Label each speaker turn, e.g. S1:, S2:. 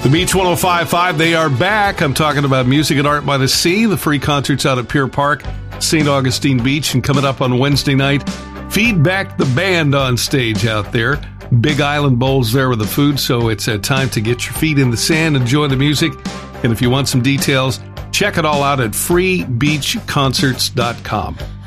S1: The Beach 105.5, they are back. I'm talking about Music and Art by the Sea, the free concerts out at Pier Park, St. Augustine Beach, and coming up on Wednesday night, Feedback the Band on stage out there. Big Island Bowls there with the food, so it's a time to get your feet in the sand, enjoy the music. And if you want some details, check it all out at freebeachconcerts.com.